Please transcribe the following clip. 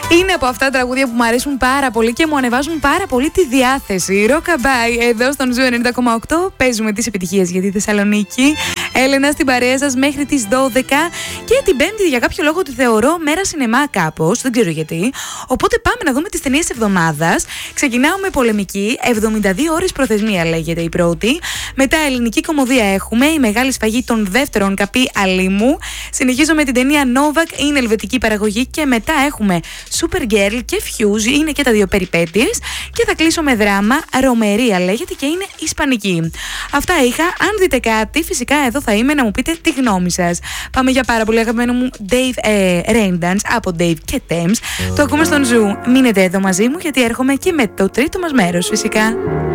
Είναι από αυτά τα τραγούδια που μου αρέσουν πάρα πολύ και μου ανεβάζουν πάρα πολύ τη διάθεση. Rockabye εδώ στον Ζου 90,8. Παίζουμε τις επιτυχίες για τη Θεσσαλονίκη. Έλενα στην παρέα σας μέχρι τις 12. Και την Πέμπτη για κάποιο λόγο τη θεωρώ μέρα σινεμά κάπως. Δεν ξέρω γιατί. Οπότε πάμε να δούμε τις ταινίες εβδομάδας. Ξεκινάω με πολεμική. 72 ώρες προθεσμία λέγεται η πρώτη. Μετά ελληνική κομμωδία έχουμε. Η μεγάλη σφαγή των δεύτερων καπί αλίμου. Συνεχίζω με την ταινία Novak. Είναι ελβετική παραγωγή. Και μετά έχουμε Supergirl και Fuse, είναι και τα δύο περιπέτειες. Και θα κλείσω με δράμα, Ρωμερία λέγεται και είναι ισπανική. Αυτά είχα. Αν δείτε κάτι, φυσικά εδώ θα είμαι να μου πείτε τη γνώμη σας. Πάμε για πάρα πολύ αγαπημένο μου Dave Raindance από Dave και Thames. Το ακούμε στον Ζου. Μείνετε εδώ μαζί μου γιατί έρχομαι και με το τρίτο μας μέρος φυσικά.